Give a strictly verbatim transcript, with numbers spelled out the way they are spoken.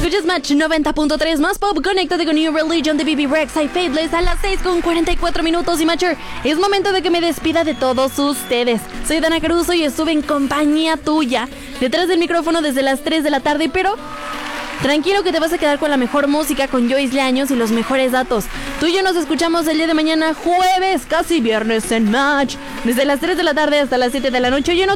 Escuchas Match noventa punto tres, más pop, conéctate con New Religion de B B Rex y Faithless a las seis con cuarenta y cuatro minutos. Y Matcher, es momento de que me despida de todos ustedes. Soy Dana Caruso y estuve en compañía tuya, detrás del micrófono desde las tres de la tarde, pero tranquilo que te vas a quedar con la mejor música, con Joyce Leaños y los mejores datos. Tú y yo nos escuchamos el día de mañana, jueves, casi viernes en Match, desde las tres de la tarde hasta las siete de la noche. Yo no